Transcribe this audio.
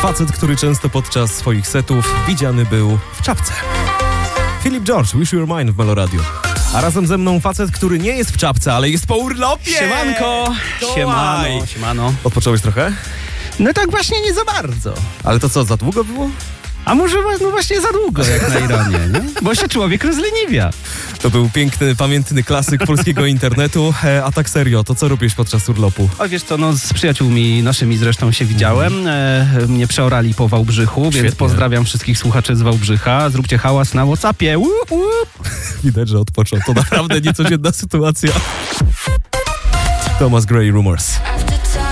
Facet, który często podczas swoich setów widziany był w czapce. Philip George, Wish You Were Mine w Meloradio. A razem ze mną facet, który nie jest w czapce, ale jest po urlopie! Siemanko! Siemano. Odpocząłeś trochę? No tak właśnie nie za bardzo. Ale to co, za długo było? A może no właśnie za długo, jak na ironię, nie? Bo się człowiek rozleniwia. To był piękny, pamiętny klasyk polskiego internetu. A tak serio, to co robisz podczas urlopu? O wiesz co, no z przyjaciółmi naszymi zresztą się widziałem. Mnie przeorali po Wałbrzychu, Świetnie. więc pozdrawiam wszystkich słuchaczy z Wałbrzycha. Zróbcie hałas na WhatsAppie. Łup, łup. Widać, że odpoczął. To naprawdę niecodzienna sytuacja. Thomas Gray, Rumors.